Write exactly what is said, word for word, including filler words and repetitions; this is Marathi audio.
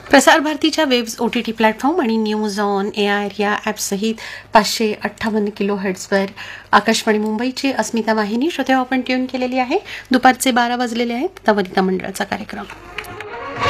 प्रसार भारतीच्या webs O T T platform आणि न्यूज ऑन ए आर या ॲपसहित पाचशे अठ्ठावन्न किलो हर्ट्झवर आकाशवाणी मुंबईची अस्मिता वाहिनी श्रोते आपण ट्यून केलेली आहे. दुपारचे बारा वाजलेले आहेत. तवरिका मंडळाचा कार्यक्रम